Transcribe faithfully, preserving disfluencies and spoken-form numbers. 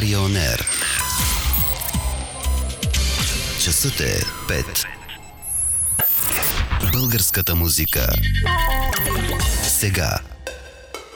България Он Ер. Часът е пет. Българската музика. Сега.